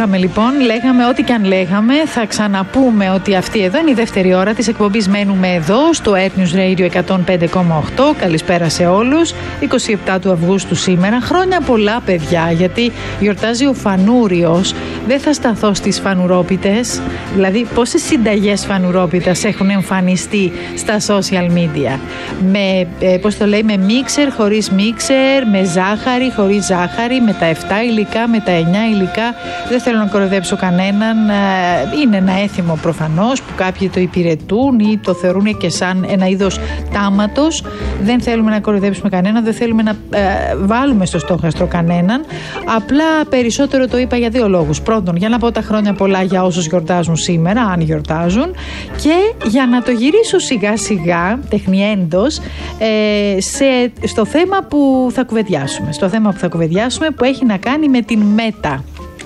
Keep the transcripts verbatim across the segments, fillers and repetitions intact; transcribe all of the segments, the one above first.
λέγαμε λοιπόν, λέγαμε ό,τι και αν λέγαμε, θα ξαναπούμε ότι αυτή εδώ είναι η δεύτερη ώρα της εκπομπής. Μένουμε εδώ στο Earth News Radio εκατόν πέντε κόμμα οκτώ. Καλησπέρα σε όλους. είκοσι επτά του Αυγούστου σήμερα. Χρόνια πολλά, παιδιά, γιατί γιορτάζει ο Φανούριος. Δεν θα σταθώ στις φανουρόπιτες. Δηλαδή, πόσες συνταγές φανουρόπιτας έχουν εμφανιστεί στα social media. Με, ε, πώς το λέει, με μίξερ, χωρίς μίξερ, με ζάχαρη, χωρίς ζάχαρη, με τα επτά υλικά, με τα εννιά υλικά. Δεν θέλω να κοροϊδέψω κανέναν. Είναι ένα έθιμο προφανώς που κάποιοι το υπηρετούν ή το θεωρούν και σαν ένα είδος τάματος. Δεν θέλουμε να κοροϊδέψουμε κανέναν, δεν θέλουμε να ε, βάλουμε στο στόχαστρο κανέναν. Απλά περισσότερο το είπα για δύο λόγους. Πρώτον, για να πω τα χρόνια πολλά για όσους γιορτάζουν σήμερα, αν γιορτάζουν, και για να το γυρίσω σιγά σιγά, τεχνιέντος, ε, σε, στο θέμα που θα κουβεντιάσουμε. Στο θέμα που θα κουβεντιάσουμε που έχει να κάνει με την Μέτα.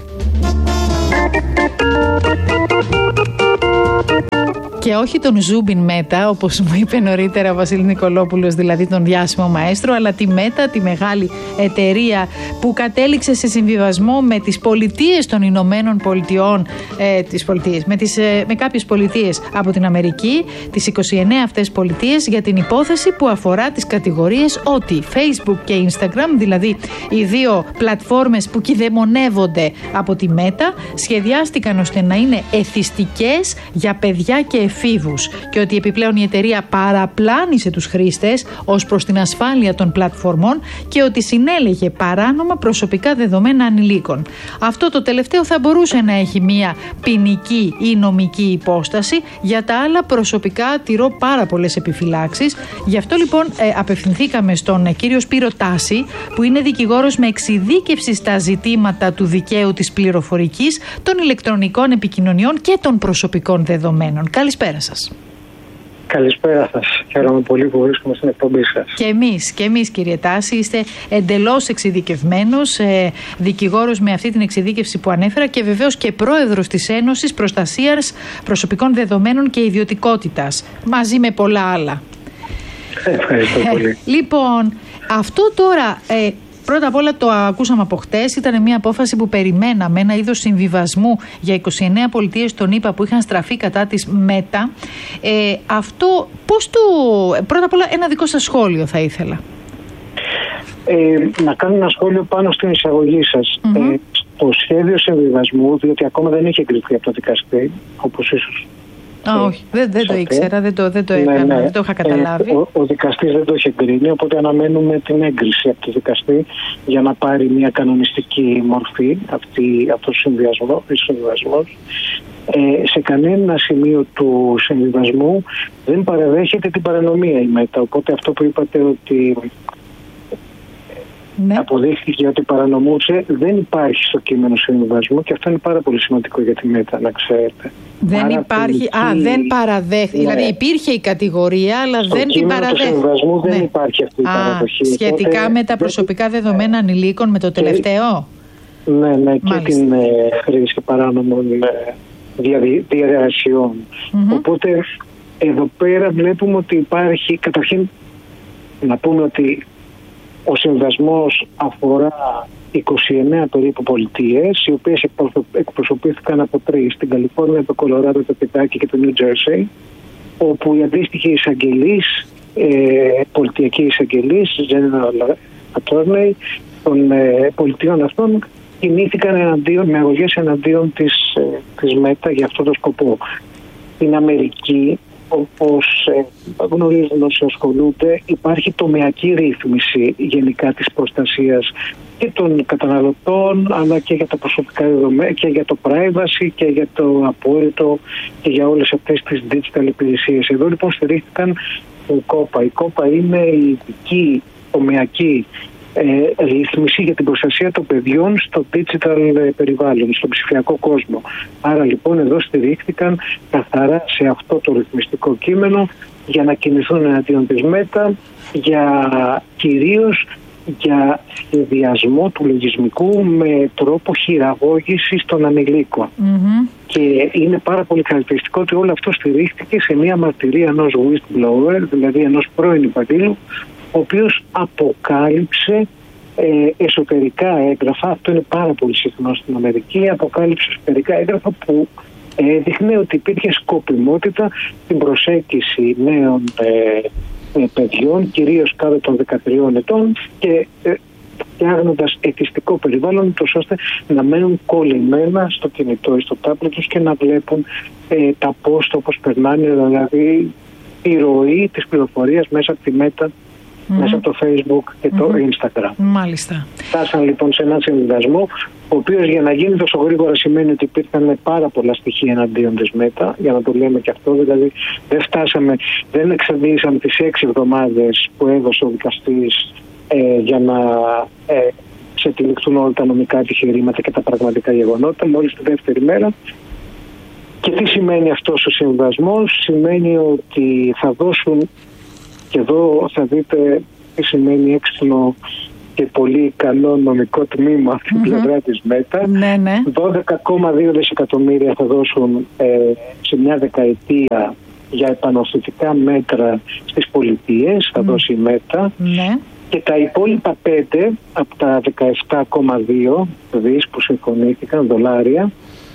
Και όχι τον Ζούμπιν Μέτα, όπως μου είπε νωρίτερα ο Βασίλης Νικολόπουλος, δηλαδή τον διάσημο μαέστρο, αλλά τη Μέτα, τη μεγάλη εταιρεία που κατέληξε σε συμβιβασμό με τις πολιτείες των Ηνωμένων Πολιτειών, ε, τις πολιτείες, με, τις, ε, με κάποιες πολιτείες από την Αμερική, τις είκοσι εννέα αυτές πολιτείες, για την υπόθεση που αφορά τις κατηγορίες ότι Facebook και Instagram, δηλαδή οι δύο πλατφόρμες που κηδεμονεύονται από τη Μέτα, σχεδιάστηκαν ώστε να είναι εθιστικές για παιδιά και εφήβους, και ότι επιπλέον η εταιρεία παραπλάνησε τους χρήστες ως προς την ασφάλεια των πλατφορμών και ότι συνέλεγε παράνομα προσωπικά δεδομένα ανηλίκων. Αυτό το τελευταίο θα μπορούσε να έχει μία ποινική ή νομική υπόσταση. Για τα άλλα, προσωπικά τηρώ πάρα πολλές επιφυλάξεις. Γι' αυτό λοιπόν ε, απευθυνθήκαμε στον ε, κύριο Σπύρο Τάση, που είναι δικηγόρος με εξειδίκευση στα ζητήματα του δικαίου της πληροφορικής, των ηλεκτρονικών επικοινωνιών και των προσωπικών δεδομένων. Καλησπέρα σας. Καλησπέρα σας. Χαίρομαι πολύ που βρίσκομαι στην εκπομπή σας. Και εμείς, και εμείς κύριε Τάση, είστε εντελώς εξειδικευμένος, ε, δικηγόρος με αυτή την εξειδίκευση που ανέφερα και βεβαίως και πρόεδρος της Ένωσης Προστασίας Προσωπικών Δεδομένων και Ιδιωτικότητας, μαζί με πολλά άλλα. Ευχαριστώ πολύ. Ε, λοιπόν, αυτό τώρα... Ε, Πρώτα απ' όλα το ακούσαμε από χτες, ήταν μια απόφαση που περιμέναμε, ένα είδος συμβιβασμού για είκοσι εννέα πολιτείες των ΗΠΑ που είχαν στραφεί κατά της Μέτα. Ε, αυτό πώς το... Πρώτα απ' όλα ένα δικό σας σχόλιο θα ήθελα. Ε, να κάνω ένα σχόλιο πάνω στην εισαγωγή σας. Mm-hmm. Ε, το σχέδιο συμβιβασμού, διότι ακόμα δεν έχει εγκριθεί από το δικαστή, όπως ίσως... Α, όχι, δεν, δεν το ήξερα, δεν το, δεν το έκανα, ναι, ναι. δεν το είχα καταλάβει. Ε, ο, ο δικαστής δεν το έχει εγκρίνει, οπότε αναμένουμε την έγκριση από το δικαστή για να πάρει μια κανονιστική μορφή αυτή, αυτό ο συμβιβασμός. Ε, σε κανένα σημείο του συμβιβασμού δεν παραδέχεται την παρανομία η Μέτα, οπότε αυτό που είπατε ότι... Ναι. Αποδείχθηκε ότι παρανομούσε, δεν υπάρχει στο κείμενο συμβιβασμού, και αυτό είναι πάρα πολύ σημαντικό για τη Μέτα, να ξέρετε. Δεν Άρα υπάρχει, πολιτική... α, δεν παραδέχθηκε. Ναι. Δηλαδή υπήρχε η κατηγορία, αλλά στο δεν την παραδέχθηκε. Στο κείμενο του συμβιβασμού δεν ναι. υπάρχει αυτή η α, παραδοχή. Σχετικά οπότε, με τα προσωπικά δεν... δεδομένα ανηλίκων, με το τελευταίο. Και... Ναι, ναι, και την ε, χρήση παράνομων ε, διαδικασιών. Mm-hmm. Οπότε εδώ πέρα βλέπουμε ότι υπάρχει, καταρχήν να πούμε ότι ο συμβασμός αφορά είκοσι εννέα περίπου πολιτείες, οι οποίες εκπροσωπήθηκαν από τρεις, την Καλιφόρνια, το Κολοράδο, το Κεντάκι και το Νιου Τζέρσι, όπου οι αντίστοιχοι εισαγγελείς, ε, πολιτιακοί εισαγγελείς, General Attorney των ε, πολιτείων αυτών, κινήθηκαν εναντίον, με αγωγές εναντίον της, ε, της Μέτα για αυτόν τον σκοπό. Στην Αμερική, όπως γνωρίζουν όσοι ασχολούνται, υπάρχει τομεακή ρύθμιση γενικά της προστασίας και των καταναλωτών, αλλά και για τα προσωπικά δεδομένα και για το privacy και για το απόρριτο και για όλες αυτές τις digital υπηρεσίες. Εδώ λοιπόν στηρίχθηκαν η κόπα. Η κόπα είναι η ειδική τομεακή ε, ρύθμιση για την προστασία των παιδιών στο digital περιβάλλον, στον ψηφιακό κόσμο. Άρα λοιπόν εδώ στηρίχθηκαν καθαρά σε αυτό το ρυθμιστικό κείμενο για να κινηθούν εναντίον της Μέτα, για κυρίως για σχεδιασμό του λογισμικού με τρόπο χειραγώγησης των ανηλίκων. Mm-hmm. Και είναι πάρα πολύ χαρακτηριστικό ότι όλο αυτό στηρίχθηκε σε μια μαρτυρία ενός whistleblower, δηλαδή ενός πρώην υπαλλήλου, ο οποίος αποκάλυψε ε, εσωτερικά έγγραφα. Αυτό είναι πάρα πολύ συχνό στην Αμερική. Αποκάλυψε εσωτερικά έγγραφα που έδειχνε ότι υπήρχε σκοπιμότητα στην προσέγγιση νέων ε, ε, παιδιών, κυρίως κάτω των δεκατριών ετών, και ε, φτιάχνοντας εθιστικό περιβάλλον, ώστε να μένουν κολλημένα στο κινητό ή στο τάμπλετ τους και να βλέπουν ε, τα post όπως περνάνε, δηλαδή η ροή της πληροφορίας μέσα από τη Meta, mm-hmm. μέσα από το Facebook και mm-hmm. το Instagram. Μάλιστα. Φτάσαν λοιπόν σε έναν συμβιβασμό, ο οποίος για να γίνει τόσο γρήγορα σημαίνει ότι υπήρχαν πάρα πολλά στοιχεία εναντίον της Meta, για να το λέμε και αυτό, δηλαδή δεν φτάσαμε, δεν εξαντλήσαμε τις έξι εβδομάδες που έδωσε ο δικαστής ε, για να ε, ξετυλιχθούν όλα τα νομικά επιχειρήματα και τα πραγματικά γεγονότα, μόλις τη δεύτερη μέρα. Και τι σημαίνει αυτός ο συμβιβασμός? Σημαίνει ότι θα δώσουν, και εδώ θα δείτε τι σημαίνει έξυπνο και πολύ καλό νομικό τμήμα από την mm-hmm. πλευρά της Meta. Ναι, ναι. δώδεκα κόμμα δύο δισεκατομμύρια θα δώσουν ε, σε μια δεκαετία για επανορθωτικά μέτρα στις πολιτείες, θα mm. δώσει η Meta. Ναι. Και τα υπόλοιπα πέντε από τα δεκαεπτά κόμμα δύο δις που συμφωνήθηκαν, δολάρια,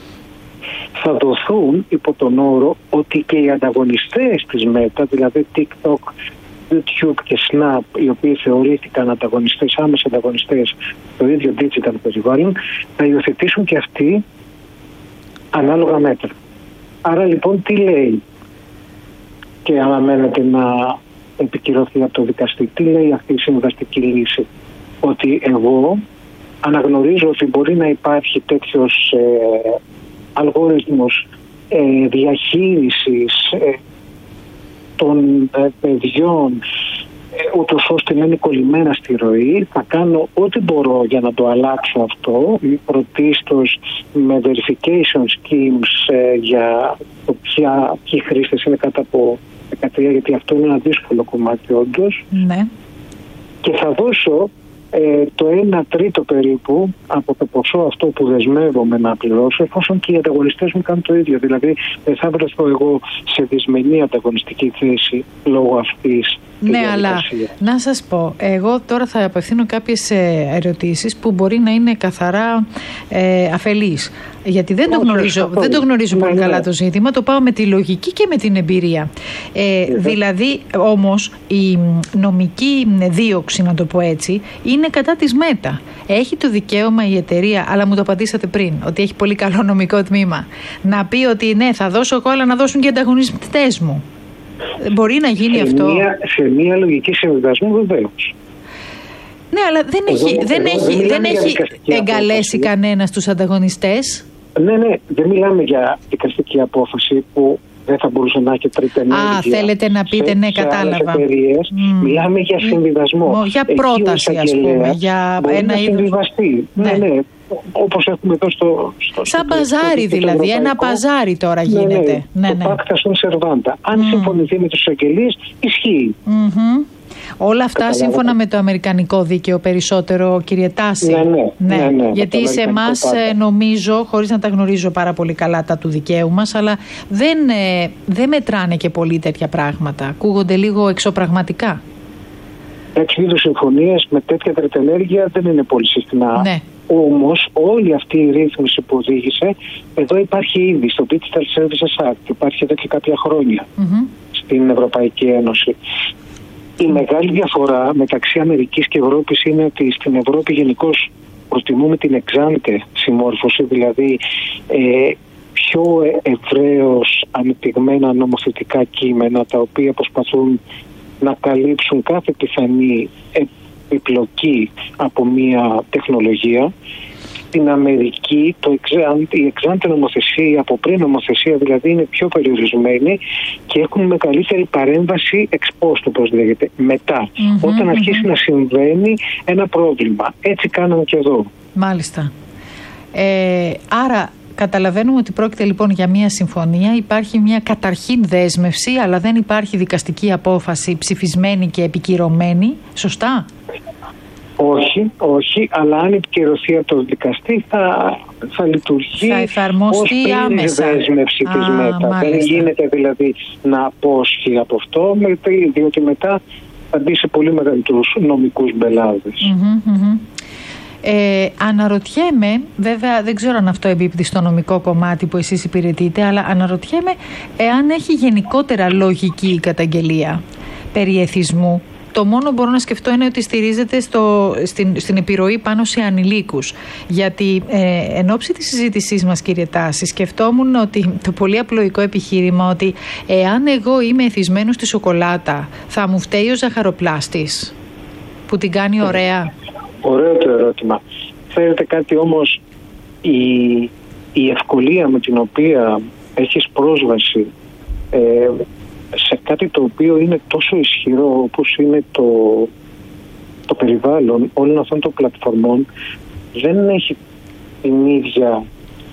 θα δοθούν υπό τον όρο ότι και οι ανταγωνιστές της Meta, δηλαδή TikTok, YouTube και Snap, οι οποίοι θεωρήθηκαν ανταγωνιστές, άμεσα ανταγωνιστές στο ίδιο digital περιβάλλον, θα υιοθετήσουν και αυτοί ανάλογα μέτρα. Άρα λοιπόν τι λέει, και αναμένεται να επικυρωθεί από το δικαστή, τι λέει αυτή η συμβαστική λύση? Ότι εγώ αναγνωρίζω ότι μπορεί να υπάρχει τέτοιος ε, αλγόριθμος ε, διαχείρισης ε, των ε, παιδιών, ε, ούτως ώστε να είναι κολλημένα στη ροή. Θα κάνω ό,τι μπορώ για να το αλλάξω αυτό, πρωτίστως με verification schemes ε, για το ποια, ποιοι χρήστες είναι κάτω από δεκατρία, γιατί αυτό είναι ένα δύσκολο κομμάτι όντως. Ναι. Και θα δώσω ε, το ένα τρίτο περίπου από το ποσό αυτό που δεσμεύομαι να πληρώσω, εφόσον και οι ανταγωνιστές μου κάνουν το ίδιο. Δηλαδή δεν θα βρεθώ εγώ σε δυσμενή ανταγωνιστική θέση λόγω αυτής. Ναι, αλλά να σας πω, εγώ τώρα θα απευθύνω κάποιες ερωτήσεις που μπορεί να είναι καθαρά ε, αφελείς. Γιατί δεν, το γνωρίζω, δεν το γνωρίζω πολύ καλά το ζήτημα, το πάω με τη λογική και με την εμπειρία. Ε, δηλαδή, όμως, η νομική δίωξη, να το πω έτσι, είναι κατά της Meta. Έχει το δικαίωμα η εταιρεία, αλλά μου το απαντήσατε πριν, ότι έχει πολύ καλό νομικό τμήμα, να πει ότι ναι, θα δώσω εγώ, αλλά να δώσουν και οι ανταγωνιστές μου. Μπορεί να γίνει σε αυτό. Μια, σε μια λογική συμβιβασμού βεβαίως. Ναι, αλλά δεν εδώ, έχει, δεν εδώ, έχει, δεν δεν έχει εγκαλέσει κανένα τους ανταγωνιστές. Ναι, ναι, δεν μιλάμε για δικαστική απόφαση που δεν θα μπορούσε να έχει τρίτη ενέργεια. Α, θέλετε να πείτε, σε, ναι, κατάλαβα. Mm. Μιλάμε για συμβιβασμό. Για πρόταση, ας πούμε. Για μπορεί ένα να συμβιβαστεί. Ναι, ναι. ναι. Όπως έχουμε εδώ στο... στο Σαν παζάρι δηλαδή, ένα παζάρι τώρα γίνεται. Ναι, ναι. ναι, το ναι. pacta sunt servanda. Αν mm. συμφωνηθεί με τους εισαγγελείς, ισχύει. Mm-hmm. Όλα αυτά Καταλάβατε. Σύμφωνα με το αμερικανικό δίκαιο περισσότερο, κύριε Τάση. Ναι, ναι. ναι. ναι, ναι Γιατί σε εμάς νομίζω, χωρίς να τα γνωρίζω πάρα πολύ καλά τα του δικαίου μας, αλλά δεν, ε, δεν μετράνε και πολύ τέτοια πράγματα. Ακούγονται λίγο εξωπραγματικά. Τέτοιου είδους συμφωνίες με τέτοια τριτενέργεια δεν είναι πολύ συχνά. Ναι. Όμως όλη αυτή η ρύθμιση που οδήγησε, εδώ υπάρχει ήδη στο Digital Services Act, υπάρχει εδώ και κάποια χρόνια mm-hmm. στην Ευρωπαϊκή Ένωση. Η μεγάλη διαφορά μεταξύ Αμερικής και Ευρώπης είναι ότι στην Ευρώπη γενικώς προτιμούμε την εξάντε συμμόρφωση, δηλαδή ε, πιο ευρέως ανεπτυγμένα νομοθετικά κείμενα τα οποία προσπαθούν να καλύψουν κάθε πιθανή επιπλοκή από μια τεχνολογία. Στην Αμερική το εξάντε, η εξάντε νομοθεσία, από πριν νομοθεσία δηλαδή, είναι πιο περιορισμένη και έχουν μεγαλύτερη παρέμβαση ex post, όπως λέγεται, μετά, mm-hmm, όταν mm-hmm. αρχίσει να συμβαίνει ένα πρόβλημα. Έτσι κάναμε και εδώ. Μάλιστα. Ε, άρα καταλαβαίνουμε ότι πρόκειται λοιπόν για μια συμφωνία, υπάρχει μια καταρχήν δέσμευση, αλλά δεν υπάρχει δικαστική απόφαση ψηφισμένη και επικυρωμένη, σωστά? Όχι, όχι, αλλά αν επικυρωθεί από το δικαστή θα, θα λειτουργεί θα εφαρμοστεί ως άμεσα. Δέσμευση της Meta. Δεν γίνεται δηλαδή να απόσχει από αυτό, διότι μετά θα μπει σε πολύ μεγαλύτερους νομικούς μπελάδες. Mm-hmm, mm-hmm. Ε, αναρωτιέμαι, βέβαια δεν ξέρω αν αυτό εμπίπτει στο νομικό κομμάτι που εσείς υπηρετείτε, αλλά αναρωτιέμαι εάν έχει γενικότερα λογική η καταγγελία περί εθισμού. Το μόνο που μπορώ να σκεφτώ είναι ότι στηρίζεται στο, στην, στην επιρροή πάνω σε ανηλίκους. Γιατί ε, εν ώψη της συζήτησής μας, κύριε Τάση, σκεφτόμουν ότι το πολύ απλοϊκό επιχείρημα ότι εάν εγώ είμαι εθισμένος στη σοκολάτα, θα μου φταίει ο ζαχαροπλάστης που την κάνει ωραία. Ωραίο το ερώτημα. Θέλετε κάτι όμως, η, η ευκολία με την οποία έχεις πρόσβαση ε, σε κάτι το οποίο είναι τόσο ισχυρό όπως είναι το, το περιβάλλον όλων αυτών των πλατφορμών, δεν έχει την ίδια,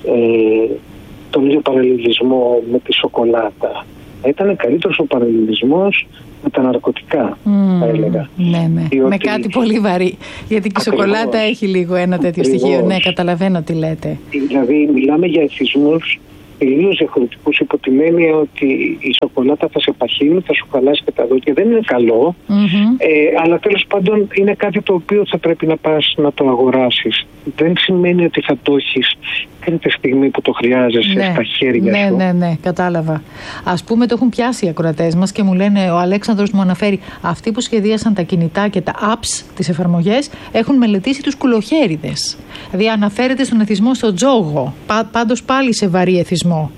ε, τον ίδιο παραλληλισμό με τη σοκολάτα. Ήταν καλύτερος ο παραλληλισμός με τα ναρκωτικά, mm, θα έλεγα. Ναι, ναι. Διότι... με κάτι πολύ βαρύ. Γιατί και η σοκολάτα έχει λίγο ένα τέτοιο ακριβώς στοιχείο. Ναι, καταλαβαίνω τι λέτε. Δηλαδή, μιλάμε για εθισμούς τελείως διαφορετικούς, υπό την έννοια ότι η σοκολάτα θα σε παχύνει, θα σου χαλάσει και τα δόντια. Δεν είναι καλό, mm-hmm. ε, αλλά τέλος πάντων είναι κάτι το οποίο θα πρέπει να πας να το αγοράσεις. Δεν σημαίνει ότι θα το έχεις εκείνη τη στιγμή που το χρειάζεσαι, ναι, στα χέρια ναι, σου. Ναι, ναι, ναι, κατάλαβα. Ας πούμε, το έχουν πιάσει οι ακροατές μας και μου λένε, ο Αλέξανδρος μου αναφέρει, αυτοί που σχεδίασαν τα κινητά και τα apps, τις εφαρμογές, έχουν μελετήσει τους κουλοχέριδες. Δηλαδή αναφέρεται στον εθισμό στο τζόγο, πά, πάντως πάλι σε βαρύ εθισμό.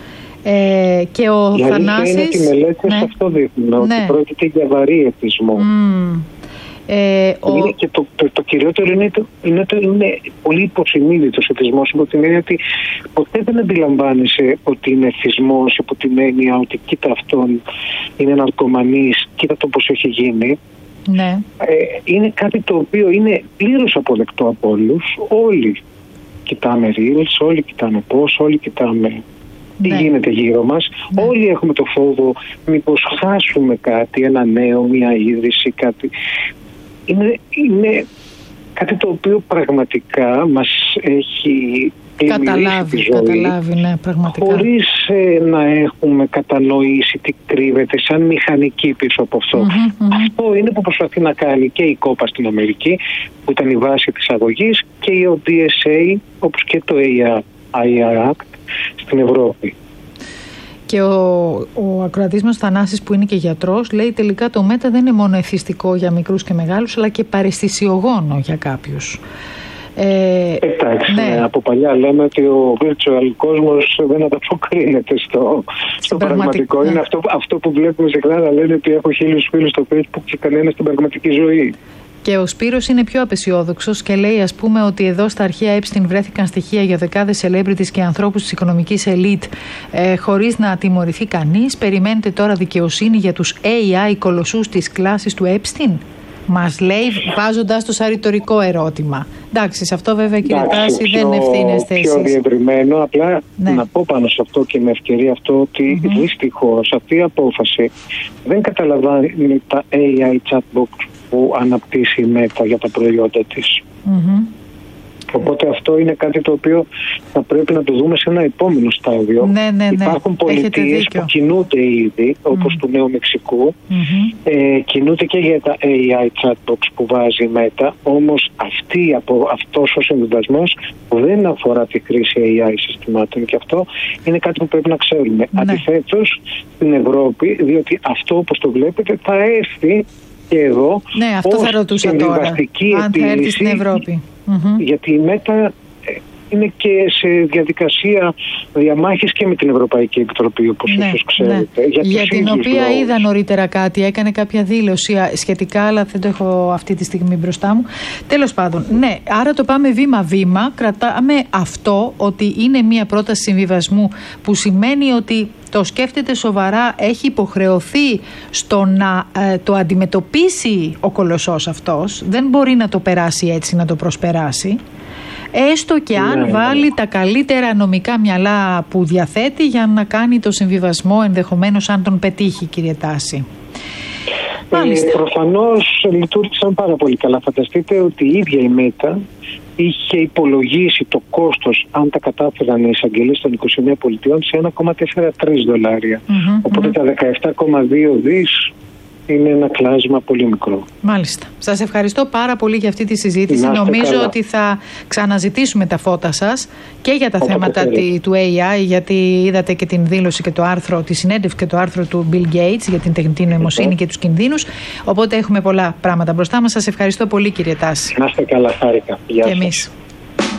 Ε, και ο η Θανάσης... είναι ότι οι μελέτες ναι, αυτό δείχνουν, ναι, ότι πρόκειται για βαρύ εθισμό. Mm. Ε, ο... είναι και το, το, το κυριότερο είναι ότι είναι, είναι πολύ υποσυνείδητος εθισμός, υπό την έννοια ότι ποτέ δεν αντιλαμβάνεσαι ότι είναι εθισμός, υπό την έννοια ότι κοίτα αυτόν είναι ναρκωμανής, κοίτα το πώς έχει γίνει. Ναι. Ε, είναι κάτι το οποίο είναι πλήρως αποδεκτό από όλους. Όλοι κοιτάμε reels, όλοι κοιτάμε πώς, όλοι κοιτάμε τι ναι, γίνεται γύρω μας. Ναι. Όλοι έχουμε το φόβο μήπως χάσουμε κάτι, ένα νέο, μια είδηση, κάτι. Είναι, είναι κάτι το οποίο πραγματικά μας έχει καταλάβει, τη ζωή, καταλάβει, ναι, πραγματικά. Χωρίς ε, να έχουμε κατανοήσει τι κρύβεται σαν μηχανική πίσω από αυτό. Mm-hmm, mm-hmm. Αυτό είναι που προσπαθεί να κάνει και η κόπα στην Αμερική, που ήταν η βάση της αγωγής, και ο ντι ες έι, όπως και το έι αρ Act στην Ευρώπη. Και ο, ο ακροατής μας Θανάσης, που είναι και γιατρός, λέει τελικά το μέτα δεν είναι μόνο εθιστικό για μικρούς και μεγάλους, αλλά και παραισθησιογόνο για κάποιους. Ε, Εντάξει, ναι. Από παλιά λέμε ότι ο virtual κόσμος δεν ανταποκρίνεται στο, στο πραγματικό. Ναι. Είναι αυτό, αυτό που βλέπουμε συχνά να λένε ότι έχω χίλιους φίλους στο Facebook και κανένα στην πραγματική ζωή. Και ο Σπύρος είναι πιο απεσιόδοξος και λέει, ας πούμε, ότι εδώ στα αρχεία Epstein βρέθηκαν στοιχεία για δεκάδες celebrities και ανθρώπους της οικονομικής ελίτ ε, χωρίς να τιμωρηθεί κανείς. Περιμένετε τώρα δικαιοσύνη για τους έι άι κολοσσούς της κλάσης του Epstein? Μας λέει, βάζοντας το σαν ρητορικό ερώτημα. Εντάξει, σε αυτό βέβαια, κύριε Τάση, δεν ευθύνεστε εσείς. Πιο διευρυμένο, απλά ναι, να πω πάνω σε αυτό και με ευκαιρία αυτό ότι mm-hmm. δυστυχώς αυτή η απόφαση δεν καταλαβαίνει τα έι άι chatbox που αναπτύσσει η Μέτα για τα προϊόντα της. Mm-hmm. Οπότε αυτό είναι κάτι το οποίο θα πρέπει να το δούμε σε ένα επόμενο στάδιο. Ναι, ναι, ναι. Υπάρχουν πολιτείες που κινούνται ήδη, όπως mm. του Νέου Μεξικού, mm-hmm. ε, κινούνται και για τα έι άι chatbox που βάζει η Μέτα, όμως αυτή, από, αυτός ο συμβιβασμός δεν αφορά τη χρήση έι άι συστημάτων, και αυτό είναι κάτι που πρέπει να ξέρουμε. Ναι. Αντιθέτως, στην Ευρώπη, διότι αυτό, όπως το βλέπετε, θα έρθει και εδώ, ναι, αυτό θα ρωτούσα τώρα, αν θα έρθει στην Ευρώπη. Mm-hmm. Γιατί η Μέτα είναι και σε διαδικασία διαμάχης και με την Ευρωπαϊκή Επιτροπή, όπως ναι, ίσως ξέρετε. Ναι. Για, για την οποία λόγους. Είδα νωρίτερα κάτι, έκανε κάποια δήλωση σχετικά, αλλά δεν το έχω αυτή τη στιγμή μπροστά μου. Τέλος πάντων, ναι, άρα το πάμε βήμα-βήμα. Κρατάμε αυτό, ότι είναι μια πρόταση συμβιβασμού που σημαίνει ότι το σκέφτεται σοβαρά, έχει υποχρεωθεί στο να ε, το αντιμετωπίσει ο κολοσσός αυτός. Δεν μπορεί να το περάσει έτσι, να το προσπεράσει. Έστω και αν ναι, βάλει ναι. τα καλύτερα νομικά μυαλά που διαθέτει για να κάνει το συμβιβασμό, ενδεχομένως, αν τον πετύχει, κύριε Τάση. Ε, προφανώς λειτουργήσαν πάρα πολύ καλά. Φανταστείτε ότι η ίδια η Μέτα είχε υπολογίσει το κόστος, αν τα κατάφεραν οι εισαγγελίες των είκοσι εννέα πολιτιών, σε ένα κόμμα τέσσερα τρία δολάρια. Mm-hmm, Οπότε mm-hmm. τα δεκαεπτά κόμμα δύο δις είναι ένα κλάσμα πολύ μικρό. Μάλιστα. Σας ευχαριστώ πάρα πολύ για αυτή τη συζήτηση. Νομίζω καλά. ότι θα ξαναζητήσουμε τα φώτα σας και για τα Όποτε θέματα θέλει. του έι άι, γιατί είδατε και την δήλωση και το άρθρο, τη συνέντευξη και το άρθρο του Bill Gates για την τεχνητή νοημοσύνη mm-hmm. και τους κινδύνους. Οπότε έχουμε πολλά πράγματα μπροστά μας. Σας ευχαριστώ πολύ, κύριε Τάση. Να είστε καλά, χάρηκα. Γεια σας. Και εμείς.